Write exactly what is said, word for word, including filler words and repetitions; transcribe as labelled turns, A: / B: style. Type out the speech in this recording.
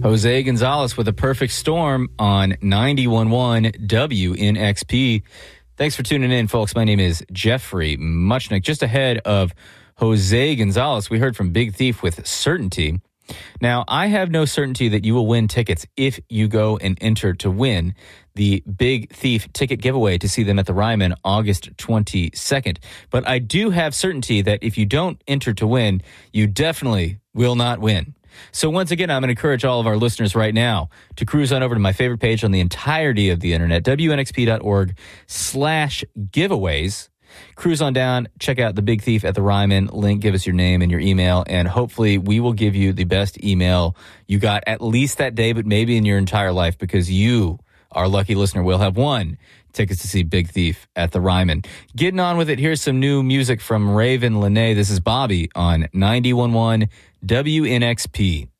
A: Jose Gonzalez with a perfect storm on ninety-one point one W N X P. Thanks for tuning in, folks. My name is Jeffrey Muchnick. Just ahead of Jose Gonzalez, we heard from Big Thief with Certainty. Now, I have no certainty that you will win tickets if you go and enter to win the Big Thief ticket giveaway to see them at the Ryman August twenty-second. But I do have certainty that if you don't enter to win, you definitely will not win. So once again, I'm going to encourage all of our listeners right now to cruise on over to my favorite page on the entirety of the internet, W N X P dot org slash giveaways. Cruise on down, check out the Big Thief at the Ryman link, give us your name and your email, and hopefully we will give you the best email you got at least that day, but maybe in your entire life, because you, our lucky listener, will have won tickets to see Big Thief at the Ryman. Getting on with it, here's some new music from Raven Lenae. This is Bobby on ninety-one point one W N X P.